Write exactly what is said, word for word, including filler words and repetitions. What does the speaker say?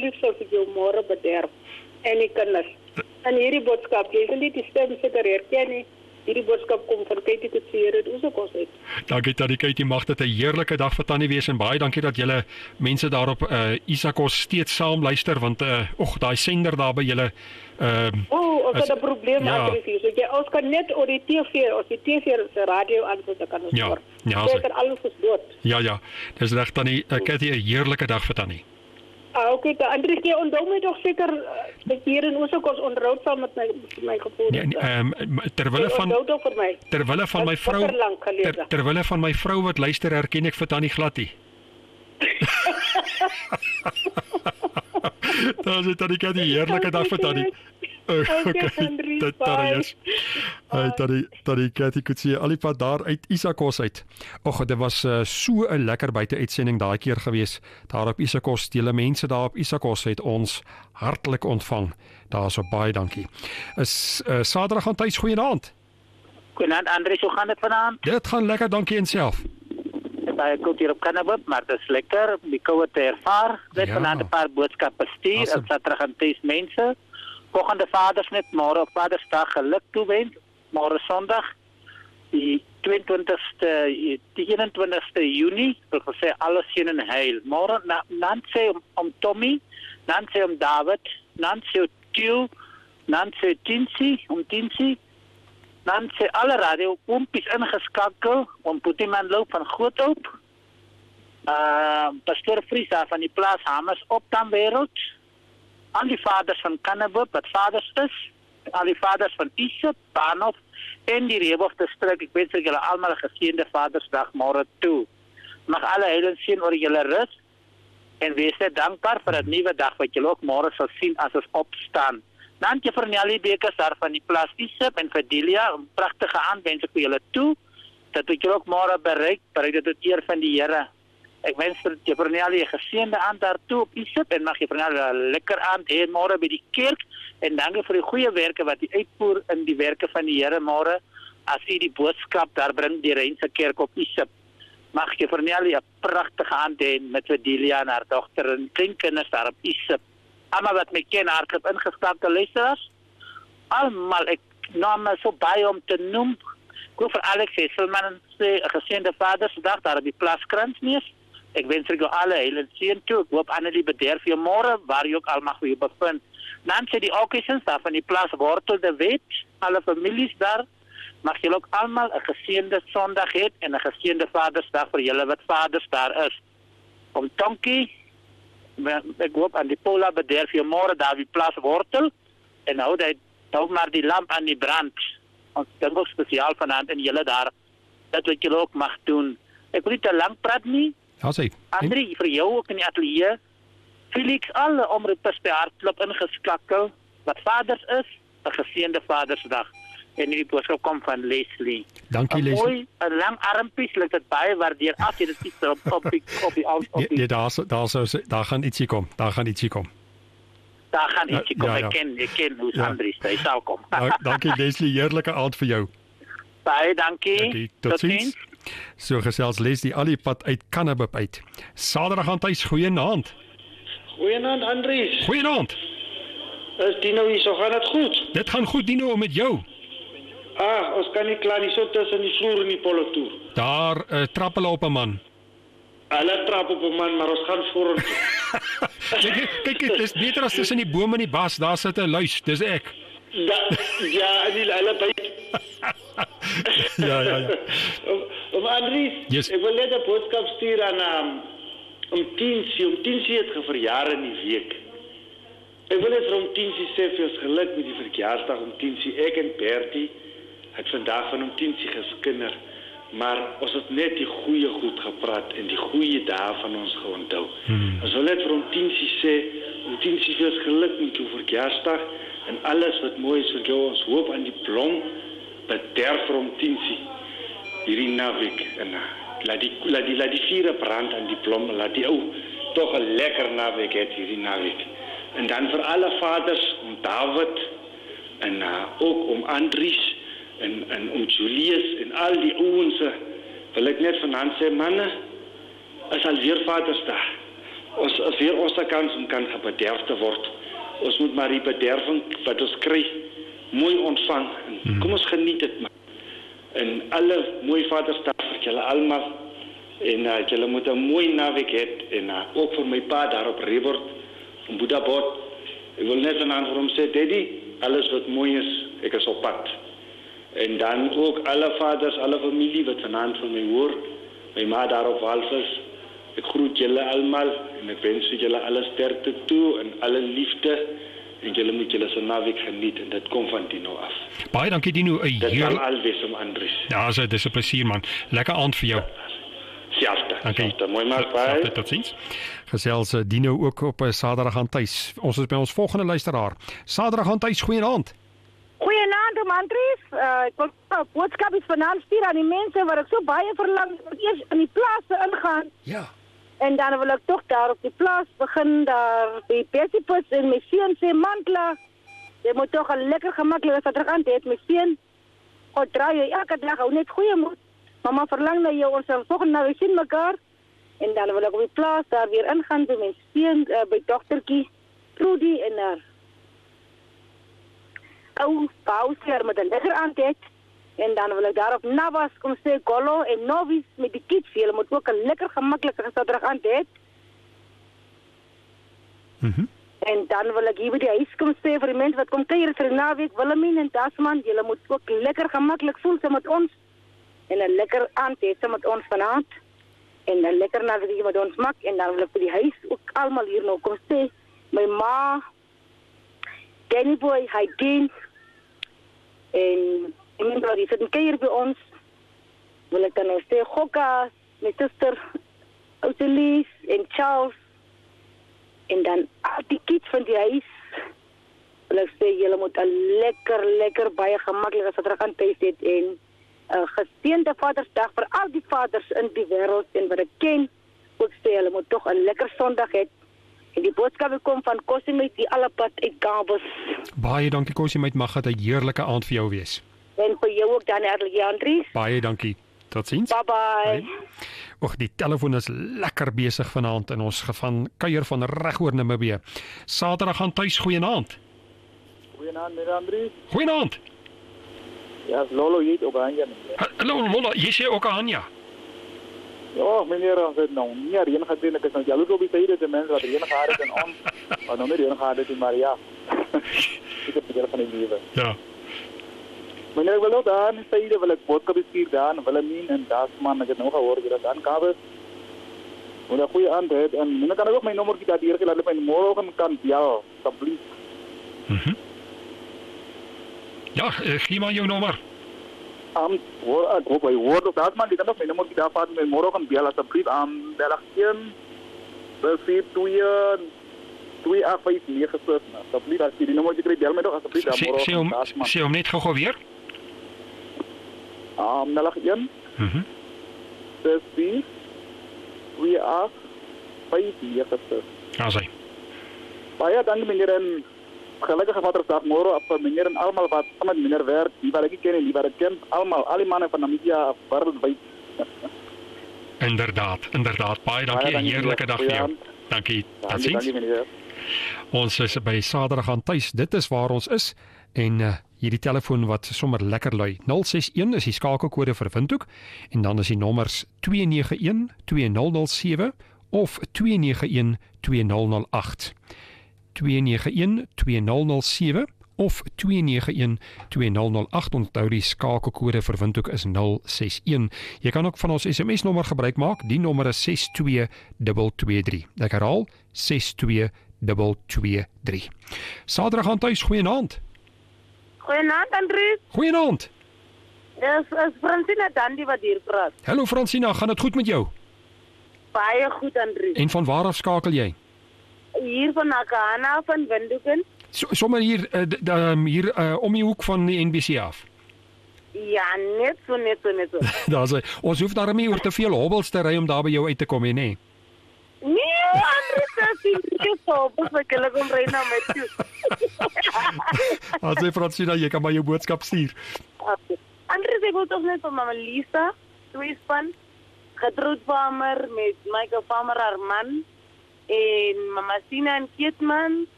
asseblief sal vir jou môre bederf en die kinders. En hierdie boodskap, jy sal nie die stem seker herken nie. Hierdie boodskap kom van Katie Kutsie uit Oosakos uit. Dankie Tannie Katie, mag dit 'n heerlike dag vir Tannie wees en baie dankie dat julle mense daarop uh, Isakos steeds saam luister want uh, och daai sender daar by julle uh, O, ons het 'n probleem ja. Andries. So jy ons kan net oor die T V, ons die T V se radio aansit kan ons Ja, hoor. ja, Jy so- kan alles is dood. Ja ja, dis reg Tannie uh, Katie, 'n heerlike dag vir Tannie. Ah, okay, Andries, jy onthou my toch seker uh, dat jy hier in Oosakos onderhoud sal met my my gevoel. Nee, ehm terwille van Onthou vir my. terwille van my Dat is vrou bitter lank gelede. ter, terwille van my vrou wat luister herken ek vir Tannie Glattie. Dit is Tannie Katie, heerlike dag vir Tannie. Okay, Andries, dit bye. daar is. Hy Tannie Tannie Katie Kutsie al die pad daar uit Isakos uit. Och, dit was uh, so 'n lekker buite uitsending daai keer gewees. Daar op Isakos, die mense daar op Isakos het ons hartlik ontvang. Daarso baie dankie. Is uh, Saterdag aan tuis goeienaand. Goeienaand Andries, hoe gaan dit vanaand? Dit gaan lekker, dankie en self. Baie koud hier op Kannabop, maar dit is lekker om die koue te ervaar. Net Ja. vanaand 'n paar boodskappe stuur, Awesome. en Saterdag aan tuis mense. Volgende Vaders net môre op Vadersdag geluk toewens. Môre Sondag die tweeëntwintigste die eenentwintigste Junie, wil ek sê alles seën en heil. Môre na Nancy om, om Tommy, Nancy om David, Nancy om Tieu, Nancy om Tinsi, om Tinsi. Nancy alle radio oompies ingeskakel om Poetiman loop van Groothoop. Uh Pastor Vries daar van die plaas Hamers op dan wêreld. Al die vaders van Kannabop wat vaders is, al die vaders van Isop, Baanhof en die Reebok distrik. Ek wens vir julle almal 'n geseënde Vadersdag môre toe. Mag alle heilige seën oor julle rus en wees net dankbaar vir 'n nuwe dag wat julle ook môre sal sien as ons opstaan. Dankie vir Nelly Bekes daar van die plaas Isop en vir Delia, 'n pragtige aand wens ek vir julle toe. Dat wat julle ook môre bereik, bereik dit tot eer van die Here. Ek wens vir Jeffernalie 'n geseënde aand daartoe op Isop en mag Jeffernalie 'n lekker aand hê môre by die kerk en dankie vir die goeie werke wat u uitvoer in die werke van die Here môre as u die boodskap daar bring die Reinse kerk op Isop. Mag Jeffernalie 'n pragtige aand hê met Delia en haar dogter en kleinkinders daar op Isop. Almal wat my ken hartlik ingeskakel luisteraars. Almal ek noem so baie om te noem. Ek wil vir Alex Hesselman sê 'n geseënde Vadersdag daar op die plaas Kransneus. Ek wens vir julle alle hele seën toe. Ek hoop Annelie bederf jou môre waar jy ook al mag vir jou bevind. Dan sê die occasions daar van die plaas Wortel de Wet, alle families daar, mag julle ook almal 'n geseënde Sondag hê en 'n geseënde Vadersdag vir julle wat vaders daar is. Om Tonkie, ek hoop aan die Paula bederf jou môre daar by plaas Wortel en hou dit hou maar die lamp aan die brand. Ons dink ook spesiaal vanaand en julle daar dat wat julle ook mag doen. Ek wil nie te lank praat nie. Ja, sê. Andrie, vir jou ook in die ateljee. Felix, alle omroepers by Hartklop ingeskakel. Wat vaders is, 'n geseënde Vadersdag. En die boodskap kom van Leslie. Dankie Leslie. Mooi, 'n lang armpies, lyk dit baie waardeer as jy dit iets op op die op die op Nee, die nee daar daar sou daar gaan ietsie kom. Daar gaan ietsie kom. daar gaan ietsie kom. Ja, ja. Ek ken, ek ken hoe Ja. Andrie sê, sal kom. Da, dankie Leslie, heerlike aand vir jou. Baie dankie. Dankie. Totsiens. So gesels Leslie al die pad uit Kannabop uit. Saterdag aan tuis, goeienaand. Goeienaand Andries. Goeienaand. Is Dino hier, so gaan dit goed? Dit gaan goed Dino met jou. Ah, ons kan nie klaar nie, so tussen die vloer en die politoer. Daar uh, trap hulle op 'n man. Hulle trap op 'n man, maar ons gaan vorentoe. Kyk, kyk, dit is beter as tussen die bome en die bas, daar sit 'n luis, dis ek. Da, ja, en die hulle by. Ja, ja, ja. Om, om Andries, Yes. ek wil net 'n boodskap stuur aan um, om Tinsie, om Tinsie het geverjaar in die week. Ek wil net vir om Tinsie sê vir ons geluk met die verjaarsdag om Tinsie, ek en Bertie het vandag van om Tinsie geskinder, maar ons het net die goeie goed gepraat en die goeie dae van ons geonthou. Hmm. Ons wil net vir om Tinsie sê, om Tinsie vir ons geluk met jou verjaarsdag en alles wat mooi is vir jou, ons hoop aan die blom, bederf vir om Tinsie hierdie naweek en uh, laat die laat die laat die vuur brand aan die blom, laat die ou tog 'n lekker naweek hê hierdie naweek. En dan vir alle vaders, om David en uh, ook om Andries en en om Julius en al die ouens, wil ek net vanaand sê manne, is al weer Vadersdag. ons as weer ons kans om kan gebederf te word. Ons moet maar die bederving wat ons kry mooi ontvang. En kom ons geniet dit maar. En alle mooi Vadersdag vir julle almal. En uh, julle moet 'n mooi naweek hê en uh, ook vir my pa daar op Rebord in Boedaport. Ek wil net aan vir hom sê, Daddy, alles wat mooi is, ek is op pad. En dan ook alle vaders, alle familie wat vanaand van my hoor, my ma daar op Walvis. Ek groet julle almal en ek wens julle alle sterkte toe en alle liefde. En julle moet julle se naweek geniet en dit kom van Dino af. Baie dankie Dino. Dit sal alwees om Andries. Ja, so dis 'n plesier man. Lekker aand vir jou. Selfde. Dankie. Selfde. Mooi maar bye. Tot ziens. Gesels Dino ook op 'n Saterdag aan tuis. Ons is by ons volgende luisteraar. Saterdag aan tuis, goeienaand. Goeienaand, oom Andries. Uh, ek wil 'n boodskap is vanaand stuur aan die mense wat ek so baie verlang moet eers in die plase ingaan. Ja. En dan wil ek toch daar op die plaas begin, daar by Bessiepus en my seun sê, Mantla, jy moet toch een lekker gemakkelijke Saterdag hê, my seun. God draai jy elke dag, hou net goeie moed. Mama verlang na jou, ons sal volgende nou weer sien mekaar. En dan wil ek op die plaas daar weer ingaan by my seun, uh, by dochterkie, Trudy en haar ou pauseer met een lekker aandheid. En dan wil ek daar op Navas kom sê, Golo en Novice met die kids, julle moet ook een lekker gemakkelijke Saterdag aandheid. Mhm. En dan wil ek hier by die huis kom sê vir die mense wat kom kuier vir die naweek, Willemien en Tasman, julle moet ook lekker gemakkelijk voel saam met ons. En een lekker aand hê saam met ons vanavond. En een lekker naweek met ons maak. En dan wil ek by die huis ook allemaal hier nou kom sê, my ma, Danny Boy, Heideen, en die mense wat die sit en kuier by ons, wil ek dan nou sê, Gokka, my sister, Oudelies en Charles, en dan al die kids van die huis, wil ek sê, julle moet een lekker, lekker, baie gemakkelijke Saterdag aan thuis het, en een geseënde Vadersdag vir al die vaders in die wêreld, en wat ek ken, wil ek sê, julle moet toch een lekker Sondag het, en die boodskap kom van Kosimeit, die alle pad uit Kabels. Baie dankie Kosimeit, mag dit 'n heerlike aand vir jou wees. En vir jou ook dan, Erlie Andries. Baie dankie. Tot ziens. Bye bye. Och, die telefoon is lekker besig vanaand en ons gaan kuier van reg oor Namibië. Saterdag gaan tuis, goeienaand. Goeienaand, meneer Andries. Goeienaand. Ja, Lolo, jy het ook aan, ja. Hallo, Lolo, jy sê ook aan, ja. Ja, meneer, as het nou nie reën gaat doen, ek is nou jaloers op die tyd, die mense wat reën gehad het en ons, wat nou nie reën gehad het, maar ja. Ek het die van die lewe. Ja. Meneer, ek wil nou daar in die tijde, wil ek boodskap stuur daar, en Willemien en Dasman, ek het nou gehoor, dat aan Kabel, moet een goeie aand het, en dan kan ek ook my nommer daar hier laat, my morgen kan bel, asseblief. Mhm. Ja, gee maar jou nommer. Um, hoor, ek hoop, hy hoor ook dat man, die kan ook my nummer daar vat, my morgen bel, asseblief, aan dertig een, vier twee, twee agt vyf nege ses, asseblief, as jy die nummer kry, bel my toch, asseblief, daar morgen, dat man. Sê hom net gou weer. Um, dertig een, Mhm. ses vier, twee agt vyf nege ses. Ja, sê. Baie dankie meneer, en gelukkige Vadersdag môre vir meneer en almal wat saam met meneer werk, die wat ek ken en die wat ek ken, almal, al die manne van Namibia wêreldwyd. Inderdaad, inderdaad. Baie dankie, 'n heerlike dag vir jou. Dankie. Dankie, dankie meneer. Ons is by Saterdag aan tuis. Dit is waar ons is en uh, hierdie telefoon wat sommer lekker lui. nul ses een is die skakelkode vir Windhoek en dan is die nommers twee nege een twee nul nul sewe of twee nege een twee nul nul agt. twee nege een twee nul nul sewe of twee nege een twee nul nul agt. Onthou die skakelkode vir Windhoek is nul ses een. Jy kan ook van ons S M S nommer gebruik maak. Die nommer is ses twee twee twee drie. Ek herhaal ses twee twee twee drie. Saterdag aan tuis, goeienaand. Goeienaand, Andries. Goeienaand. Dis is Francina Dandy wat hier praat. Hallo Francina, gaan dit goed met jou? Baie goed, Andries. En van waar af skakel jy? Hier van Nakana van Windhoek. So, sommer hier uh, d, d, um, hier uh, om die hoek van die N B C af. Ja, net so, net so, net so. Daar's ons hoef daar nie oor te veel hobbels te ry om daar by jou uit te kom, hè, nee. Nee, Andries, dat is nie so. Bus ek hulle kom ry na my toe. As jy Francina, jy kan maar jou boodskap stuur. Okay. Andries, ek wil toch net van mama Lisa, twee span, Gertrude Farmer met Michael Farmer, haar man, en Mama Sina en Keetman